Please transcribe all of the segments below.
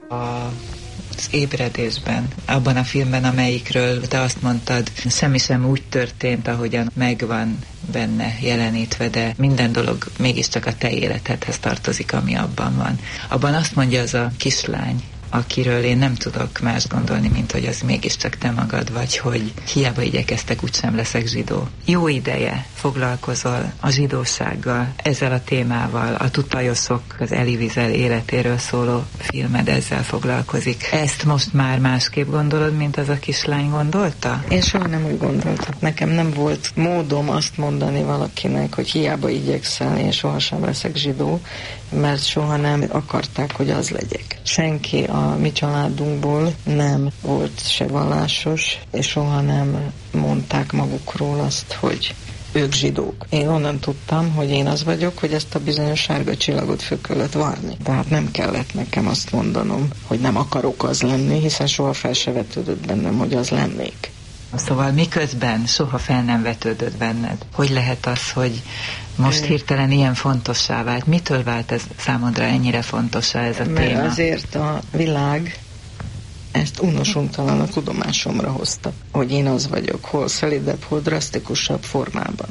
Az ébredésben, abban a filmben, amelyikről te azt mondtad, semmi sem úgy történt, ahogyan megvan benne jelenítve, de minden dolog mégiscsak a te életedhez tartozik, ami abban van. Abban azt mondja az a kislány, akiről én nem tudok más gondolni, mint hogy az mégiscsak te magad vagy, hogy hiába igyekeztek, úgysem leszek zsidó. Jó ideje foglalkozol a zsidósággal, ezzel a témával, a Tutajoszok, az Elie Wiesel életéről szóló filmed ezzel foglalkozik. Ezt most már másképp gondolod, mint az a kislány gondolta? Én soha nem úgy gondoltam. Nekem nem volt módom azt mondani valakinek, hogy hiába igyekszel, én sohasem leszek zsidó, mert soha nem akarták, hogy az legyek. Senki a mi családunkból nem volt se vallásos, és soha nem mondták magukról azt, hogy ők zsidók. Én onnan tudtam, hogy én az vagyok, hogy ezt a bizonyos sárga csillagot föl kellett varni. Tehát nem kellett nekem azt mondanom, hogy nem akarok az lenni, hiszen soha fel se vetődött bennem, hogy az lennék. Szóval miközben soha fel nem vetődött benned, hogy lehet az, hogy most hirtelen ilyen fontossá vált? Mitől vált ez számodra ennyire fontossá ez a téma? Mert azért a világ ezt unosumtalan a tudomásomra hozta, hogy én az vagyok, hol szelidebb, hol drasztikusabb formában.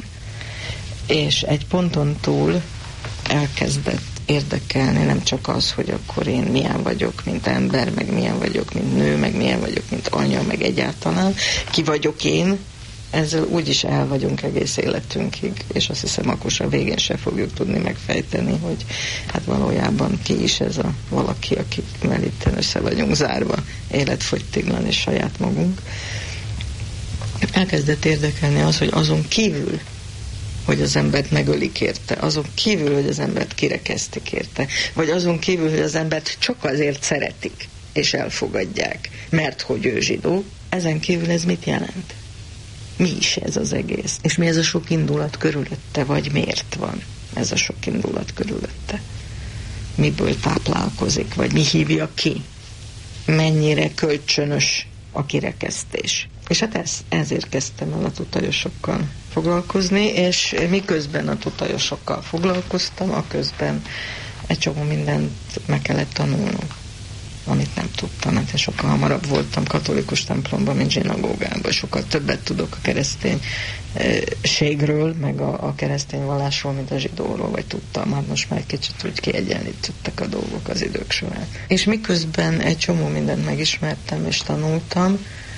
És egy ponton túl elkezdett érdekelni nem csak az, hogy akkor én milyen vagyok, mint ember, meg milyen vagyok, mint nő, meg milyen vagyok, mint anya, meg egyáltalán, ki vagyok én, ezzel úgyis el vagyunk egész életünkig, és azt hiszem, akkor a végén se fogjuk tudni megfejteni, hogy hát valójában ki is ez a valaki, akivel itt össze vagyunk zárva, életfogytiglan és saját magunk. Elkezdett érdekelni az, hogy azon kívül, hogy az embert megölik érte, azon kívül, hogy az embert kirekesztik érte, vagy azon kívül, hogy az embert csak azért szeretik, és elfogadják, mert hogy ő zsidó, ezen kívül ez mit jelent? Mi is ez az egész? És mi ez a sok indulat körülötte, vagy miért van ez a sok indulat körülötte? Miből táplálkozik, vagy mi hívja ki? Mennyire kölcsönös a kirekesztés? És hát ezért kezdtem el a tutajosokkal foglalkozni, és miközben a tutajosokkal foglalkoztam, aközben egy csomó mindent meg kellett tanulnom, amit nem tudtam, mert sokkal hamarabb voltam katolikus templomban, mint zsinagógában. Sokkal többet tudok a kereszténységről, meg a keresztény vallásról, mint a zsidóról, vagy tudtam. Hát most már egy kicsit úgy kiegyenlítettek a dolgok az idők során. És miközben egy csomó mindent megismertem és tanultam,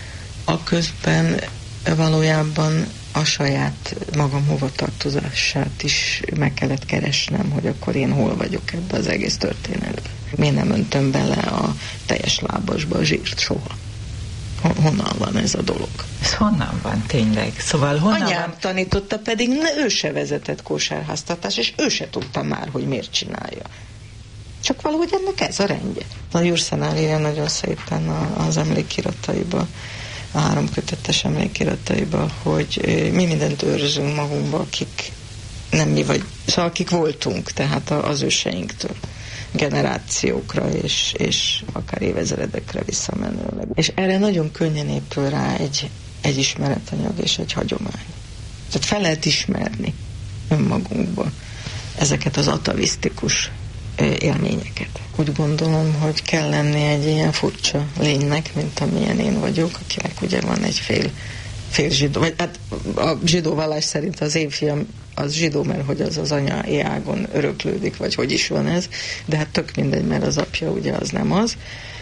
aközben valójában a saját magam hovatartozását is meg kellett keresnem, hogy akkor én hol vagyok ebbe az egész történetben. Miért nem öntöm bele a teljes lábasba a zsírt soha? Honnan van ez a dolog? Ez honnan van tényleg? Szóval honnan anyám van? tanította, pedig ő se vezetett kósárháztartást, és ő se tudta már, hogy miért csinálja. Csak valahogy ennek ez a rendje. A Jurszanál írja nagyon szépen az emlékirataiba, a 3 kötetes emlékirataiba, hogy mi mindent őrzünk magunkba, akik nem mi vagy, szóval akik voltunk, tehát az őseinktől generációkra és akár évezredekre visszamenőleg. És erre nagyon könnyen épül rá egy ismeretanyag és egy hagyomány. Tehát fel lehet ismerni önmagunkba ezeket az atavisztikus élményeket. Úgy gondolom, hogy kell lenni egy ilyen furcsa lénynek, mint amilyen én vagyok, akinek ugye van egy fél zsidó, vagy hát a zsidó vallás szerint az én fiam az zsidó, mert hogy az anyai ágon öröklődik, vagy hogy is van ez, de hát tök mindegy, mert az apja ugye az nem az,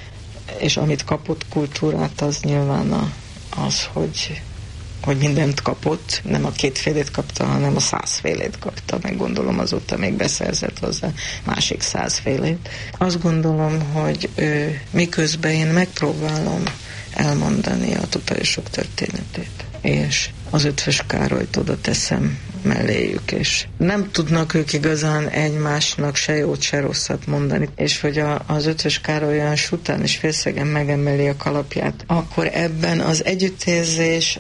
és amit kapott kultúrát, az nyilván az, hogy mindent kapott, nem a 2 félét kapta, hanem a 100 félét kapta, meg gondolom azóta még beszerzett hozzá másik 100 félét. Azt gondolom, hogy miközben én megpróbálom elmondani a tutajosok történetét, és az Ötvös Károlyt oda teszem melléjük, és nem tudnak ők igazán egymásnak se jót, se rosszat mondani, és hogy az Ötvös Károly olyan után és félszegen megemeli a kalapját, akkor ebben az együttérzés,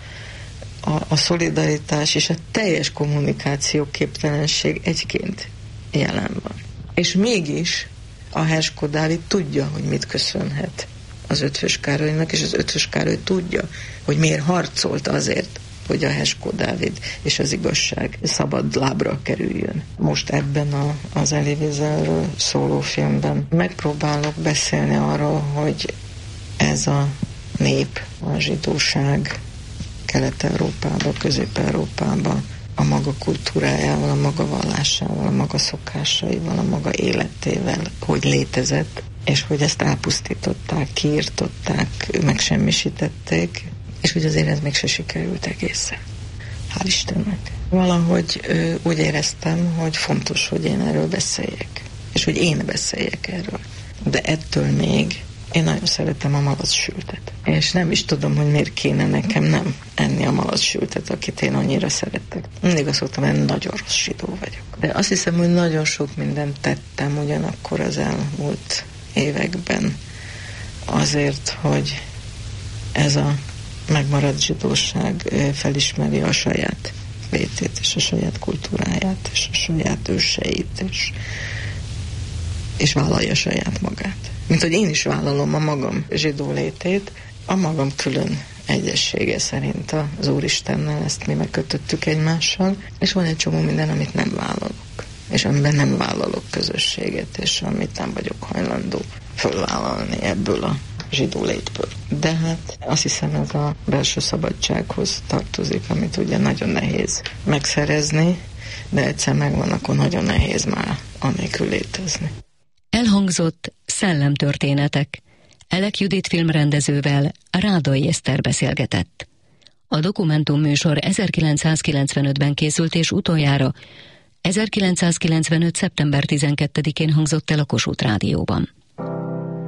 a szolidaritás és a teljes kommunikáció képtelenség egyként jelen van. És mégis a Herskó Dávid tudja, hogy mit köszönhet az Ötvös Károlynak, és az Ötvös Károly tudja, hogy miért harcolt azért, hogy a Heskó Dávid és az igazság szabad lábra kerüljön. Most ebben az Elie Wieselről szóló filmben megpróbálok beszélni arról, hogy ez a nép, a zsidóság Kelet-Európában, Közép-Európában a maga kultúrájával, a maga vallásával, a maga szokásaival, a maga életével, hogy létezett, és hogy ezt elpusztították, kiirtották, megsemmisítették, és hogy azért ez még se sikerült egészen. Hál' Istennek. Valahogy úgy éreztem, hogy fontos, hogy én erről beszéljek, és hogy én beszéljek erről. De ettől még én nagyon szeretem a malacsültet. És nem is tudom, hogy miért kéne nekem nem enni a malacsültet, akit én annyira szeretek. Mindig azt mondtam, hogy nagyon rossz zsidó vagyok. De azt hiszem, hogy nagyon sok mindent tettem ugyanakkor az elmúlt években azért, hogy ez a megmaradt zsidóság felismeri a saját létét, és a saját kultúráját, és a saját őseit, és vállalja saját magát. Mint hogy én is vállalom a magam zsidó létét, a magam külön egyessége szerint az Úristennel, ezt mi megkötöttük egymással, és van egy csomó minden, amit nem vállalok, és amiben nem vállalok közösséget, és amit nem vagyok hajlandó fölvállalni ebből a zsidó létből. De hát azt hiszem, ez a belső szabadsághoz tartozik, amit ugye nagyon nehéz megszerezni, de egyszer megvan, akkor nagyon nehéz már anélkül létezni. Elhangzott Szellemtörténetek. Elek Judit filmrendezővel Rádai Eszter beszélgetett. A dokumentumműsor 1995-ben készült, és utoljára 1995. szeptember 12-én hangzott el a Kossuth Rádióban.